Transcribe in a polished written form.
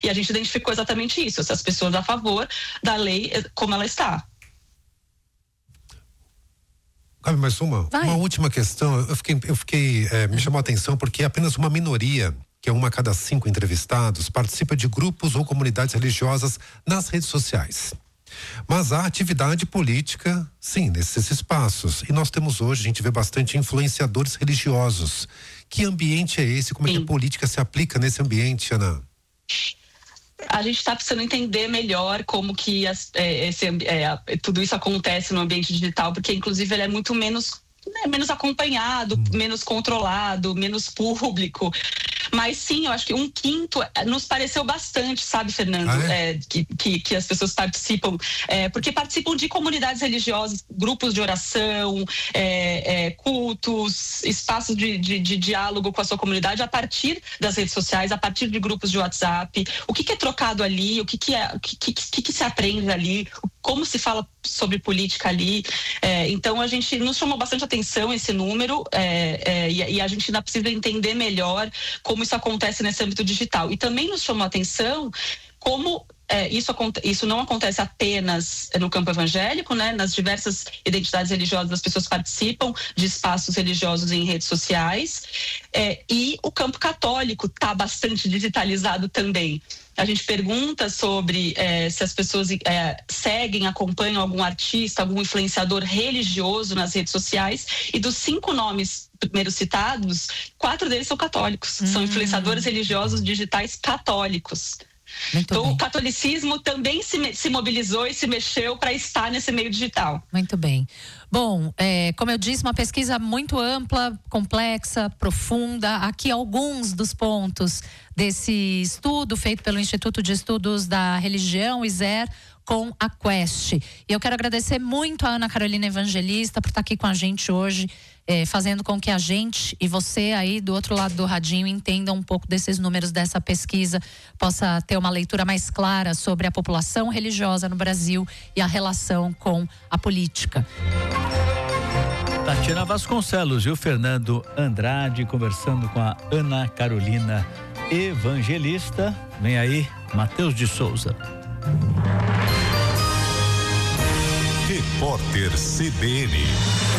E a gente identificou exatamente isso, essas pessoas a favor da lei como ela está. Cabe mais uma última questão. Eu fiquei me chamou a atenção porque apenas uma minoria, que é 1 a cada 5 entrevistados, participa de grupos ou comunidades religiosas nas redes sociais. Mas há atividade política, sim, nesses espaços. E nós temos hoje, a gente vê bastante influenciadores religiosos. Que ambiente é esse? Como é que a política se aplica nesse ambiente, Ana? A gente está precisando entender melhor como que tudo isso acontece no ambiente digital, porque inclusive ele é muito menos acompanhado, menos controlado, menos público. Mas sim, eu acho que 1/5 nos pareceu bastante, sabe, Fernando? Que as pessoas participam, porque participam de comunidades religiosas, grupos de oração, cultos, espaços de diálogo com a sua comunidade a partir das redes sociais, a partir de grupos de WhatsApp. O que é trocado ali, o que se aprende ali, como se fala sobre política ali. Então a gente nos chamou bastante atenção esse número, e a gente ainda precisa entender melhor como isso acontece nesse âmbito digital. E também nos chamou a atenção como isso não acontece apenas no campo evangélico, né? Nas diversas identidades religiosas as pessoas participam de espaços religiosos em redes sociais, e o campo católico está bastante digitalizado também. A gente pergunta sobre se as pessoas seguem, acompanham algum artista, algum influenciador religioso nas redes sociais, e dos 5 nomes primeiro citados, 4 deles são católicos, são influenciadores religiosos digitais católicos. Então o catolicismo também se mobilizou e se mexeu para estar nesse meio digital. Muito bem. Bom, como eu disse, uma pesquisa muito ampla, complexa, profunda. Aqui alguns dos pontos desse estudo feito pelo Instituto de Estudos da Religião, ISER, com a Quest. E eu quero agradecer muito a Ana Carolina Evangelista por estar aqui com a gente hoje, fazendo com que a gente e você aí do outro lado do radinho entendam um pouco desses números dessa pesquisa, possa ter uma leitura mais clara sobre a população religiosa no Brasil e a relação com a política. Tatiana Vasconcelos e o Fernando Andrade conversando com a Ana Carolina Evangelista. Vem aí, Matheus de Souza. Repórter CBN.